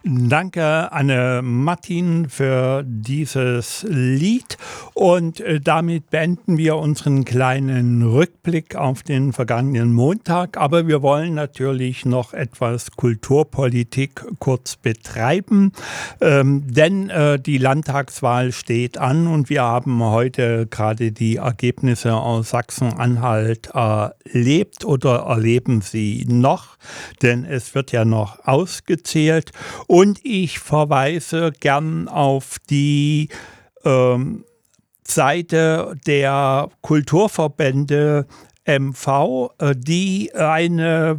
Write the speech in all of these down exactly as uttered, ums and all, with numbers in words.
Danke, Anne-Martin, für dieses Lied. Und äh, damit beenden wir unseren kleinen Rückblick auf den vergangenen Montag. Aber wir wollen natürlich noch etwas Kulturpolitik kurz betreiben, ähm, denn äh, die Landtagswahl steht an und wir haben heute gerade die Ergebnisse aus Sachsen-Anhalt erlebt oder erleben sie noch, denn es wird ja noch ausgezählt. Und ich verweise gern auf die ähm, Seite der Kulturverbände M V, äh, die eine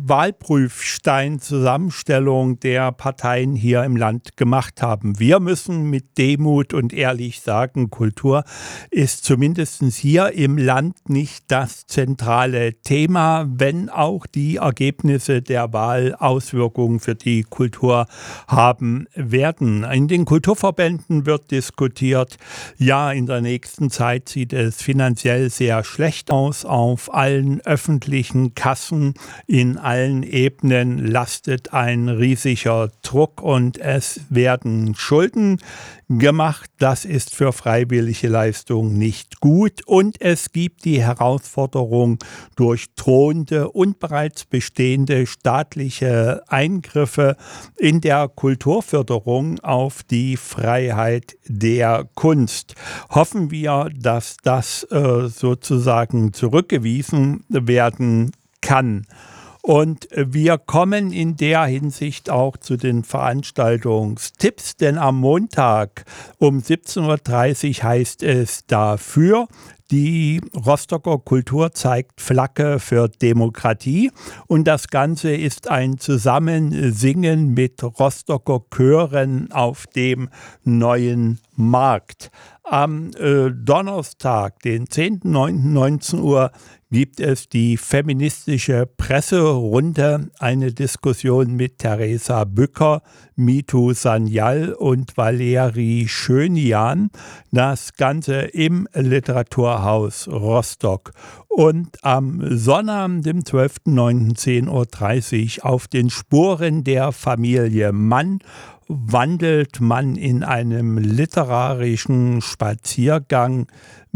Wahlprüfstein-Zusammenstellung der Parteien hier im Land gemacht haben. Wir müssen mit Demut und ehrlich sagen, Kultur ist zumindest hier im Land nicht das zentrale Thema, wenn auch die Ergebnisse der Wahl Auswirkungen für die Kultur haben werden. In den Kulturverbänden wird diskutiert, ja, in der nächsten Zeit sieht es finanziell sehr schlecht aus auf allen öffentlichen Kassen, in allen Ebenen lastet ein riesiger Druck und es werden Schulden gemacht. Das ist für freiwillige Leistung nicht gut und es gibt die Herausforderung durch drohende und bereits bestehende staatliche Eingriffe in der Kulturförderung auf die Freiheit der Kunst. Hoffen wir, dass das äh, sozusagen zurückgewiesen werden kann. Und wir kommen in der Hinsicht auch zu den Veranstaltungstipps, denn am Montag um siebzehn Uhr dreißig heißt es dafür, die Rostocker Kultur zeigt Flagge für Demokratie und das Ganze ist ein Zusammensingen mit Rostocker Chören auf dem neuen Markt. Am äh, Donnerstag, den zehnten neunten neunzehn Uhr, gibt es die feministische Presserunde, eine Diskussion mit Theresa Bücker, Mitu Sanyal und Valerie Schönian. Das Ganze im Literaturhaus Rostock. Und am Sonnabend, dem zwölften neunten zehn Uhr dreißig, auf den Spuren der Familie Mann wandelt man in einem literarischen Spaziergang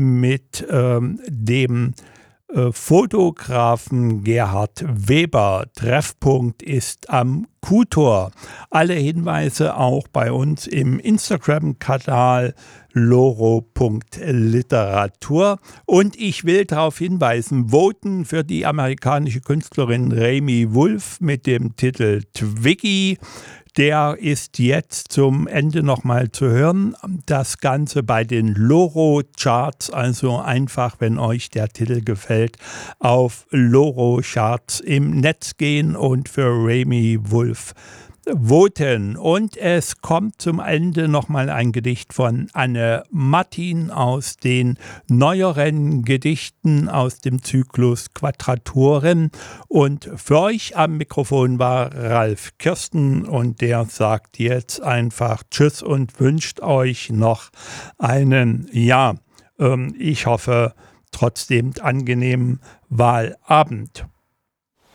mit ähm, dem äh, Fotografen Gerhard Weber. Treffpunkt ist am Kuhtor. Alle Hinweise auch bei uns im Instagram-Kanal loro punkt literatur. Und ich will darauf hinweisen, voten für die amerikanische Künstlerin Remi Wolf mit dem Titel Twiggy. Der ist jetzt zum Ende nochmal zu hören. Das Ganze bei den Loro-Charts, also einfach, wenn euch der Titel gefällt, auf Loro-Charts im Netz gehen und für Remi Wolf voten. Und es kommt zum Ende nochmal ein Gedicht von Anne-Martin aus den neueren Gedichten aus dem Zyklus Quadraturen. Und für euch am Mikrofon war Ralf Kirsten und der sagt jetzt einfach Tschüss und wünscht euch noch einen, ja, ähm, ich hoffe, trotzdem angenehmen Wahlabend.